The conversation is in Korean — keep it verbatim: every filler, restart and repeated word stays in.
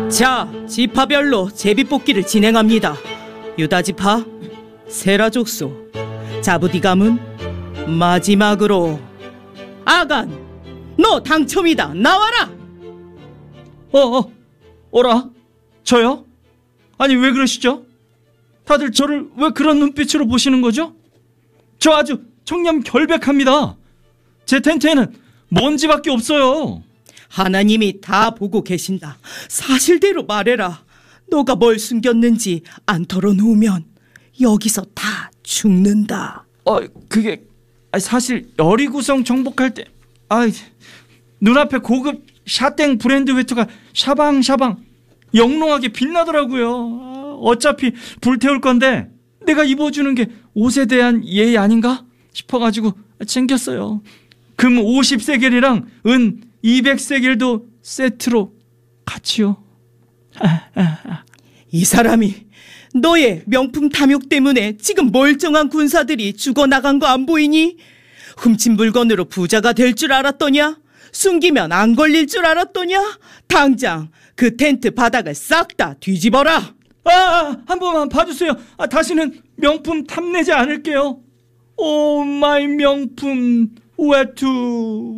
자, 지파별로 제비뽑기를 진행합니다. 유다지파, 세라족소, 자부디감은 마지막으로 아간, 너 당첨이다. 나와라. 어, 어, 어라? 저요? 아니 왜 그러시죠? 다들 저를 왜 그런 눈빛으로 보시는 거죠? 저 아주 청렴 결백합니다. 제 텐트에는 먼지밖에 없어요. 하나님이 다 보고 계신다. 사실대로 말해라. 너가 뭘 숨겼는지 안 털어놓으면 여기서 다 죽는다. 어, 그게 사실 열이구성 정복할 때 아, 눈앞에 고급 샤땡 브랜드 외투가 샤방샤방 영롱하게 빛나더라고요. 어차피 불태울 건데 내가 입어주는 게 옷에 대한 예의 아닌가 싶어가지고 챙겼어요. 금 오십 세겔이랑 은 이백 세겔도 세트로 같이요. 이 사람이 너의 명품 탐욕 때문에 지금 멀쩡한 군사들이 죽어나간 거 안 보이니? 훔친 물건으로 부자가 될 줄 알았더냐? 숨기면 안 걸릴 줄 알았더냐? 당장 그 텐트 바닥을 싹 다 뒤집어라. 아, 한 번만 봐주세요. 아, 다시는 명품 탐내지 않을게요. 오 마이 명품 외투.